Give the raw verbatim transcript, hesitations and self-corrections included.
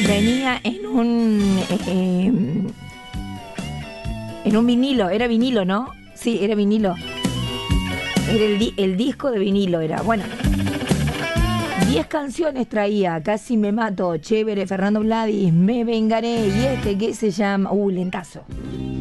Venía en un eh, en un vinilo, era vinilo, ¿no? Sí, era vinilo. Era el, di- el disco de vinilo era. Bueno, diez canciones traía. Casi me mato, Chévere, Fernando Vladis, Me vengaré. Y este que se llama... Uh, lentazo.